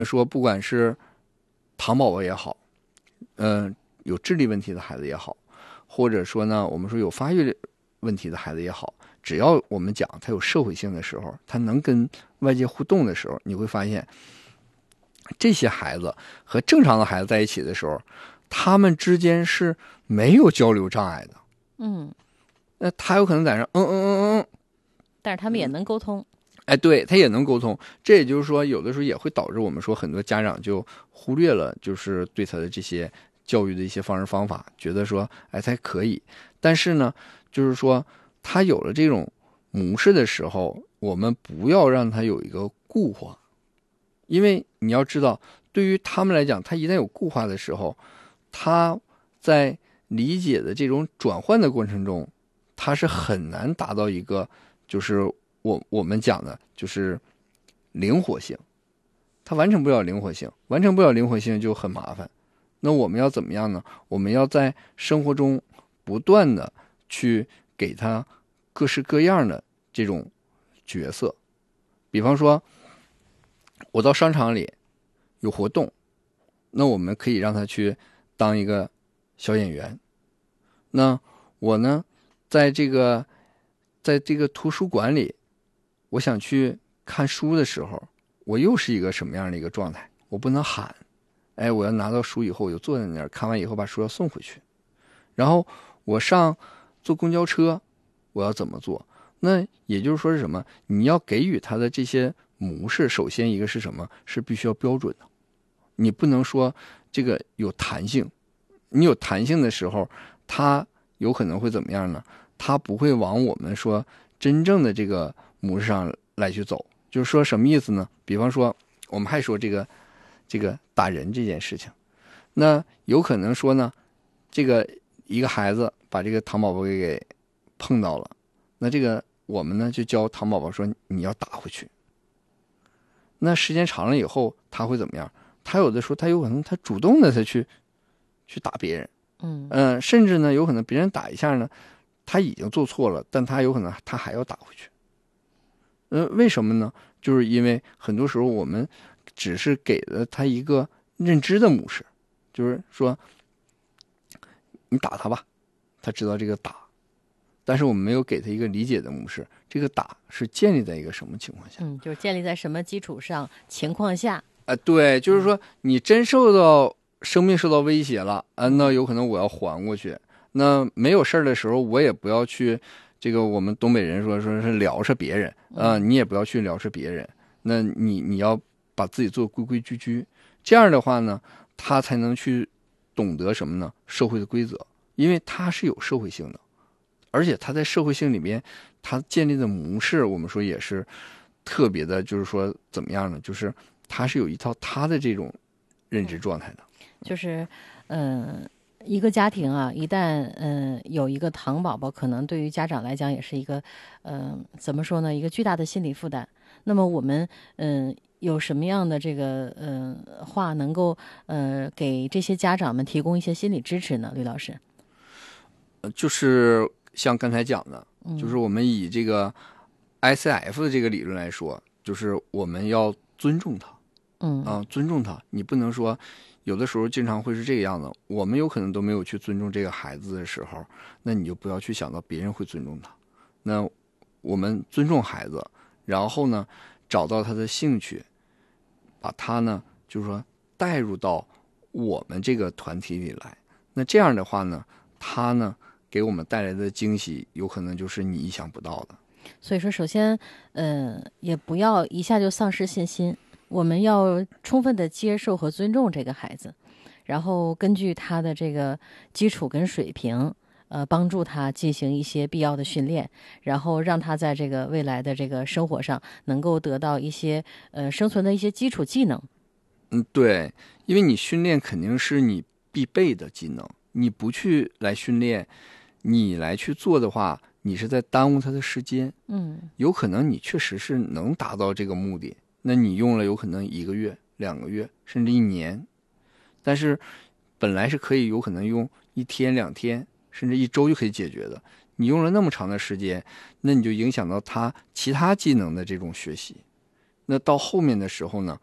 说不管是糖宝宝也好，有智力问题的孩子也好，或者说呢，我们说有发育问题的孩子也好，只要我们讲他有社会性的时候，他能跟外界互动的时候，你会发现，这些孩子和正常的孩子在一起的时候，他们之间是没有交流障碍的。那他有可能在那但是他们也能沟通。 哎，对，他也能沟通。这也就是说，有的时候也会导致我们说很多家长就忽略了，就是对他的这些教育的一些方式方法，觉得说，哎，他可以。但是呢，就是说他有了这种模式的时候，我们不要让他有一个固化，因为你要知道，对于他们来讲，他一旦有固化的时候，他在理解的这种转换的过程中，他是很难达到一个就是我们讲的就是灵活性，他完成不了灵活性，完成不了灵活性就很麻烦。那我们要怎么样呢？我们要在生活中不断的去给他各式各样的这种角色，比方说，我到商场里有活动，那我们可以让他去当一个小演员。那我呢，在这个图书馆里，我想去看书的时候，我又是一个什么样的一个状态？我不能喊，哎，我要拿到书以后，我就坐在那儿，看完以后把书要送回去。然后我坐公交车，我要怎么做？那也就是说是什么？你要给予他的这些模式，首先一个是什么？是必须要标准的，你不能说这个有弹性。你有弹性的时候，他有可能会怎么样呢？他不会往我们说真正的这个模式上来去走。就是说什么意思呢？比方说，我们还说这个打人这件事情，那有可能说呢，这个一个孩子把这个糖宝宝给碰到了，那这个我们呢就教糖宝宝说你要打回去。那时间长了以后，他会怎么样？他有的时候他有可能他主动的他去打别人，甚至呢有可能别人打一下呢，他已经做错了，但他有可能他还要打回去。为什么呢？就是因为很多时候我们只是给了他一个认知的模式，就是说你打他吧，他知道这个打，但是我们没有给他一个理解的模式，这个打是建立在一个什么情况下？ 就是建立在什么基础上、情况下？ 对，就是说你真生命受到威胁了，那有可能我要还过去。那没有事儿的时候，我也不要去这个我们东北人说是撩着别人你也不要去撩着别人。那你要把自己做规规矩矩，这样的话呢，他才能去懂得什么呢？社会的规则，因为他是有社会性的，而且他在社会性里面，他建立的模式，我们说也是特别的，就是说怎么样呢？就是他是有一套他的这种认知状态的。 就是一个家庭啊，一旦有一个糖宝宝，可能对于家长来讲也是一个怎么说呢，一个巨大的心理负担。那么我们有什么样的这个话能够给这些家长们提供一些心理支持呢？吕老师， 就是像刚才讲的，就是我们以这个 ICF 的这个理论来说，就是我们要尊重他，尊重他。你不能说有的时候经常会是这个样子，我们有可能都没有去尊重这个孩子的时候，那你就不要去想到别人会尊重他。那我们尊重孩子，然后呢，找到他的兴趣，把他呢，就是说带入到我们这个团体里来。那这样的话呢，他呢给我们带来的惊喜，有可能就是你意想不到的。 所以说，首先也不要一下就丧失信心，我们要充分的接受和尊重这个孩子，然后根据他的这个基础跟水平，帮助他进行一些必要的训练，然后让他在这个未来的这个生活上能够得到一些生存的一些基础技能。 对，因为你训练肯定是你必备的技能，你不去来训练，你来去做的话，你是在耽误他的时间。有可能你确实是能达到这个目的，那你用了有可能1个月、2个月，甚至1年，但是本来是可以有可能用1天、2天，甚至1周就可以解决的。你用了那么长的时间，那你就影响到他其他技能的这种学习。那到后面的时候呢，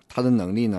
他的能力呢